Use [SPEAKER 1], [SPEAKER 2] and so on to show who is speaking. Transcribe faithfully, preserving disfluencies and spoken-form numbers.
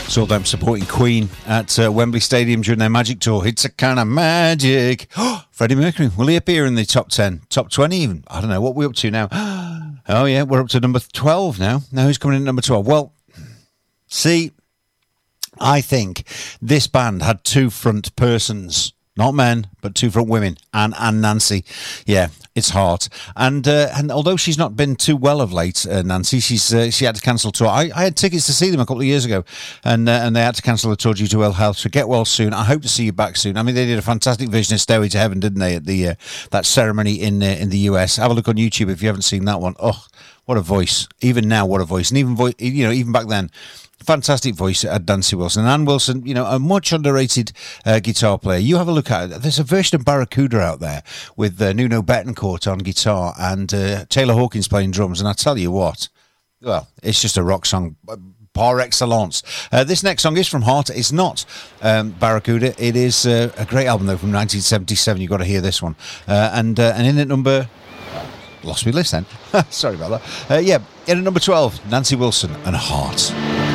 [SPEAKER 1] Saw them supporting Queen at uh, Wembley Stadium during their Magic Tour. It's a kind of magic. Freddie Mercury, will he appear in the top ten, top twenty even? I don't know. What are we up to now? Oh, yeah, we're up to number twelve now. Now who's coming in at number twelve? Well, see, I think this band had two front persons. Not men, but two front women, Anne and Nancy. Yeah, it's hard. And uh, and although she's not been too well of late, uh, Nancy, she's uh, she had to cancel tour. I, I had tickets to see them a couple of years ago, and uh, and they had to cancel the tour due to ill health. So get well soon. I hope to see you back soon. I mean, they did a fantastic version of Stairway to Heaven, didn't they, at the uh, that ceremony in uh, in the U S. Have a look on YouTube if you haven't seen that one. Oh, what a voice! Even now, what a voice! And even vo- you know, even back then. Fantastic voice at Nancy Wilson. Ann Wilson, you know, a much underrated uh, guitar player. You have a look at it. There's a version of Barracuda out there with uh, Nuno Bettencourt on guitar and uh, Taylor Hawkins playing drums. And I tell you what, well, it's just a rock song par excellence. Uh, this next song is from Heart. It's not um, Barracuda. It is uh, a great album, though, from nineteen seventy-seven. You've got to hear this one. Uh, and uh, and in at number... Lost me list then. Sorry about that. Uh, yeah, in at number twelve, Nancy Wilson and Heart.